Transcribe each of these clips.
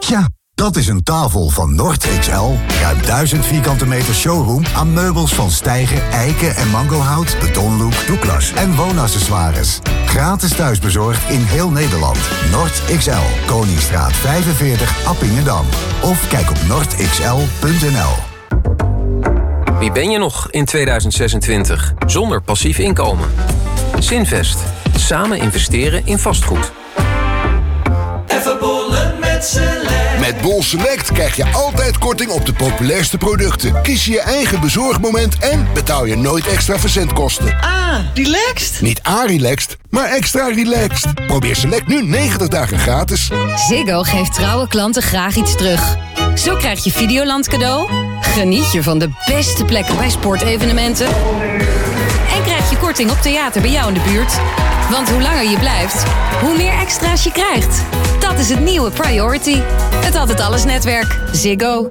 Tja, dat is een tafel van Nord XL. Ruim 1000 vierkante meter showroom aan meubels van stijgen, eiken en mangohout, betonlook, Douglas en woonaccessoires. Gratis thuisbezorgd in heel Nederland. Nord XL, Koningsstraat 45, Appingedam. Of kijk op nordxl.nl. Wie ben je nog in 2026 zonder passief inkomen? Zinvest. Samen investeren in vastgoed. Even bollen met Select. Met Bol Select krijg je altijd korting op de populairste producten. Kies je eigen bezorgmoment en betaal je nooit extra verzendkosten. Ah, relaxed? Niet relaxed, maar extra relaxed. Probeer Select nu 90 dagen gratis. Ziggo geeft trouwe klanten graag iets terug. Zo krijg je Videoland cadeau, geniet je van de beste plekken bij sportevenementen en krijg je korting op theater bij jou in de buurt. Want hoe langer je blijft, hoe meer extra's je krijgt. Dat is het nieuwe Priority. Het Altijd Alles netwerk. Ziggo.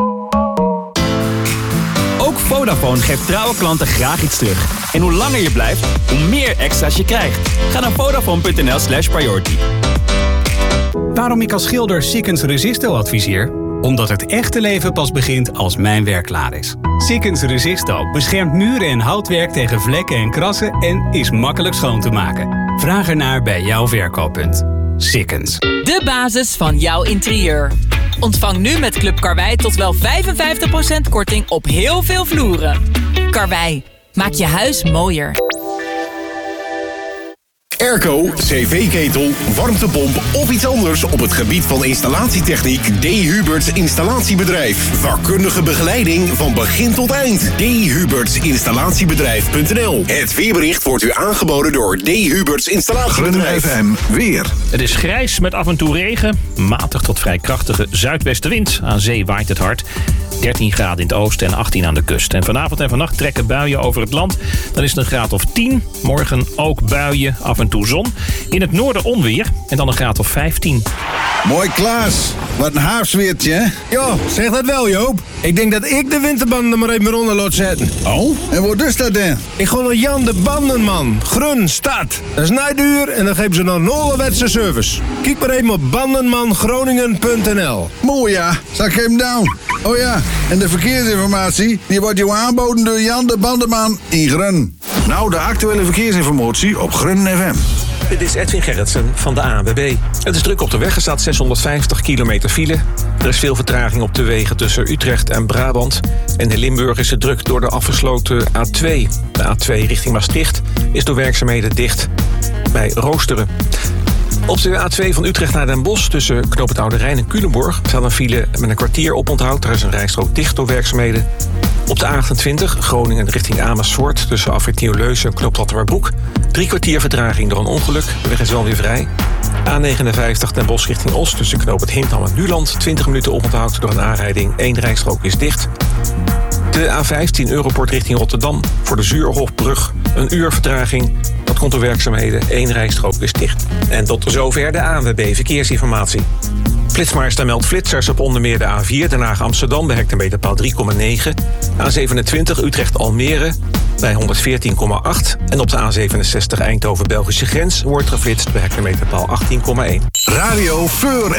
Ook Vodafone geeft trouwe klanten graag iets terug. En hoe langer je blijft, hoe meer extra's je krijgt. Ga naar Vodafone.nl/priority. Waarom ik als schilder Sikkens Resisto adviseer? Omdat het echte leven pas begint als mijn werk klaar is. Sikkens Resisto beschermt muren en houtwerk tegen vlekken en krassen en is makkelijk schoon te maken. Vraag ernaar bij jouw verkooppunt. Sikkens. De basis van jouw interieur. Ontvang nu met Club Karwei tot wel 55% korting op heel veel vloeren. Karwei, maak je huis mooier. Airco, cv-ketel, warmtepomp of iets anders op het gebied van installatietechniek. D. Huberts Installatiebedrijf. Vakkundige begeleiding van begin tot eind. D. Huberts Installatiebedrijf.nl. Het weerbericht wordt u aangeboden door D. Huberts Installatiebedrijf. FM weer. Het is grijs met af en toe regen. Matig tot vrij krachtige zuidwestenwind. Aan zee waait het hard. 13 graden in het oosten en 18 aan de kust. En vanavond en vannacht trekken buien over het land. Dan is het een graad of 10. Morgen ook buien, af en toe zon. In het noorden onweer en dan een graad of 15. Mooi Klaas, wat een haafsweertje, hè? Ja, zeg dat wel, Joop. Ik denk dat ik de winterbanden maar even onder laat zetten. Oh, en wat is dat dan? Ik ga naar Jan de Bandenman, Grun, Stad. Dat is niet duur en dan geven ze nog een ouderwetse service. Kijk maar even op bandenmangroningen.nl. Mooi ja, zal ik hem down. Oh ja, en de verkeersinformatie, die wordt jou aanboden door Jan de Bandenman in Grun. Nou, de actuele verkeersinformatie op Grun FM. Dit is Edwin Gerritsen van de ANWB. Het is druk op de weg, er staat 650 kilometer file. Er is veel vertraging op de wegen tussen Utrecht en Brabant. En in Limburg is het druk door de afgesloten A2. De A2 richting Maastricht is door werkzaamheden dicht bij Roosteren. Op de A2 van Utrecht naar Den Bosch tussen Knoop het Oude Rijn en Culemborg staat een file met een kwartier oponthoud. Daar is een rijstrook dicht door werkzaamheden. Op de A28 Groningen richting Amersfoort tussen Afrit Nieuwleusen en Knoop Hattemerbroek 3 kwartier vertraging door een ongeluk. De weg is wel weer vrij. A59 Den Bosch richting Os tussen Knoop het Hintham en Nuland 20 minuten oponthoud door een aanrijding. 1 rijstrook is dicht. De A15 Europort richting Rotterdam voor de Zuurhofbrug. Een uur vertraging. Dat komt door werkzaamheden. 1 rijstrook is dicht. En tot zover de ANWB Verkeersinformatie. Flitsmeister meldt flitsers op onder meer de A4, Den Haag Amsterdam bij hectometerpaal 3,9. A27 Utrecht-Almere bij 114,8. En op de A67 Eindhoven-Belgische grens wordt geflitst bij hectometerpaal 18,1. Radio Voor